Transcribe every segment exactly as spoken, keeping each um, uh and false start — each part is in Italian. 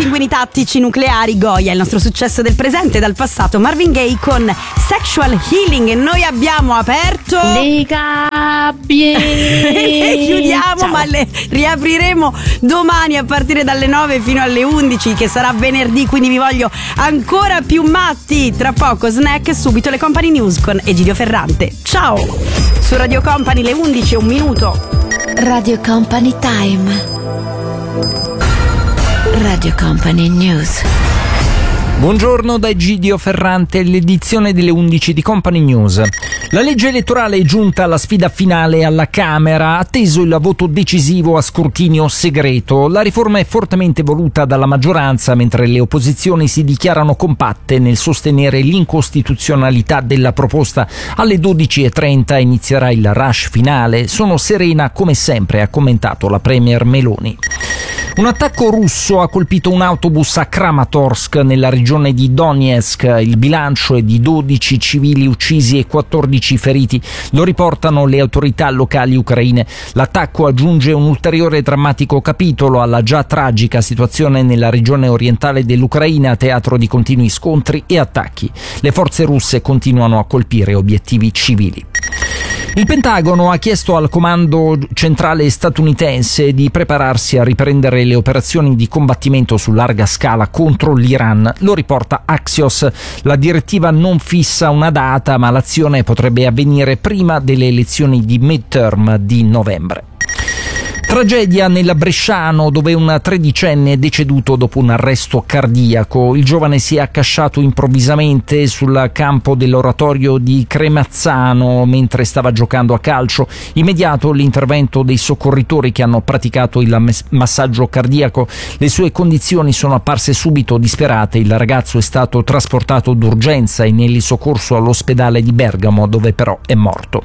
Pinguini tattici nucleari, Goya, il nostro successo del presente e dal passato, Marvin Gaye con Sexual Healing. E noi abbiamo aperto le gabbie. Chiudiamo, Ciao. ma le riapriremo domani a partire dalle nove fino alle undici, che sarà venerdì, quindi vi voglio ancora più matti. Tra poco snack, subito le Company News con Egidio Ferrante. Ciao! Su Radio Company le undici e un minuto. Radio Company Time. Radio Company News. Buongiorno da Egidio Ferrante, l'edizione delle undici di Company News. La legge elettorale è giunta alla sfida finale alla Camera, atteso il voto decisivo a scrutinio segreto. La riforma è fortemente voluta dalla maggioranza, mentre le opposizioni si dichiarano compatte nel sostenere l'incostituzionalità della proposta. Alle dodici e trenta inizierà il rush finale. Sono serena come sempre, ha commentato la premier Meloni. Un attacco russo ha colpito un autobus a Kramatorsk, nella regione di Donetsk. Il bilancio è di dodici civili uccisi e quattordici feriti. Lo riportano le autorità locali ucraine. L'attacco aggiunge un ulteriore drammatico capitolo alla già tragica situazione nella regione orientale dell'Ucraina, teatro di continui scontri e attacchi. Le forze russe continuano a colpire obiettivi civili. Il Pentagono ha chiesto al comando centrale statunitense di prepararsi a riprendere le operazioni di combattimento su larga scala contro l'Iran. Lo riporta Axios. La direttiva non fissa una data, ma l'azione potrebbe avvenire prima delle elezioni di midterm di novembre. Tragedia nel Bresciano, dove un tredicenne è deceduto dopo un arresto cardiaco. Il giovane si è accasciato improvvisamente sul campo dell'oratorio di Cremazzano mentre stava giocando a calcio. Immediato l'intervento dei soccorritori che hanno praticato il massaggio cardiaco. Le sue condizioni sono apparse subito disperate. Il ragazzo è stato trasportato d'urgenza e nel soccorso all'ospedale di Bergamo, dove però è morto.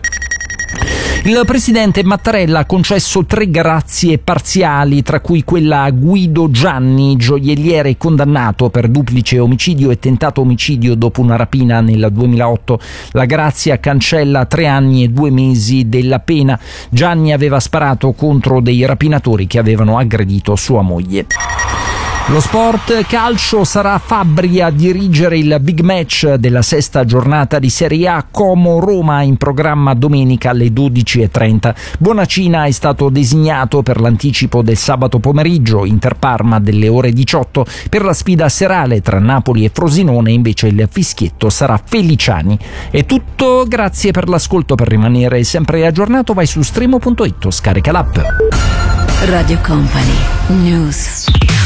Il presidente Mattarella ha concesso tre grazie parziali, tra cui quella a Guido Gianni, gioielliere condannato per duplice omicidio e tentato omicidio dopo una rapina nel duemilaotto. La grazia cancella tre anni e due mesi della pena. Gianni aveva sparato contro dei rapinatori che avevano aggredito sua moglie. Lo sport calcio, sarà Fabbri a dirigere il big match della sesta giornata di Serie A. Como-Roma in programma domenica alle dodici e trenta. Bonacina è stato designato per l'anticipo del sabato pomeriggio. Inter-Parma delle ore diciotto. Per la sfida serale tra Napoli e Frosinone invece il fischietto sarà Feliciani. È tutto, grazie per l'ascolto. Per rimanere sempre aggiornato vai su streamo punto it o scarica l'app. Radio Company News.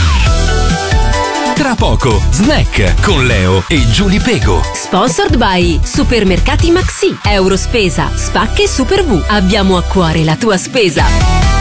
Tra poco, snack con Leo e Giulia Pego. Sponsored by Supermercati Maxi, Eurospesa, Spacche Super V. Abbiamo a cuore la tua spesa.